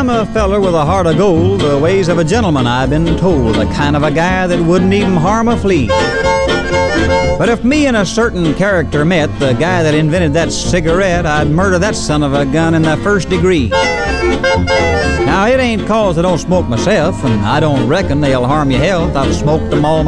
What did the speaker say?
I'm a feller with a heart of gold, the ways of a gentleman I've been told, the kind of a guy that wouldn't even harm a flea. But if me and a certain character met, the guy that invented that cigarette, I'd murder that son of a gun in the first degree. Now, it ain't 'cause I don't smoke myself, and I don't reckon they'll harm your health. I've smoked them all